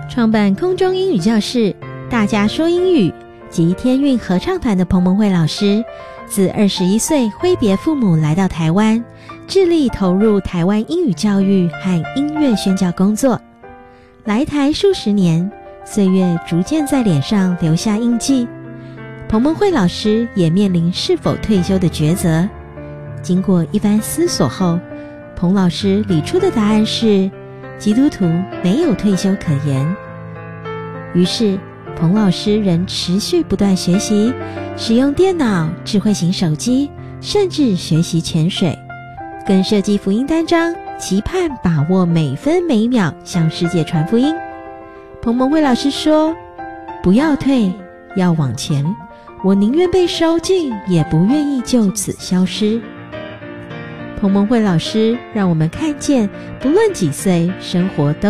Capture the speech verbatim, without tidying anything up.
创办空中英语教室、大家说英语及天韵合唱团的彭蒙慧老师，自二十一岁挥别父母来到台湾，致力投入台湾英语教育和音乐宣教工作。来台数十年，岁月逐渐在脸上留下印记。彭蒙慧老师也面临是否退休的抉择。经过一番思索后，彭老师理出的答案是：基督徒没有退休可言。于是彭老师仍持续不断学习，使用电脑、智慧型手机，甚至学习潜水，更设计福音单张，期盼把握每分每秒向世界传福音。彭蒙慧老师说：不要退，要往前，我宁愿被烧尽，也不愿意就此消失。彭蒙慧老师让我们看见，不论几岁，生活都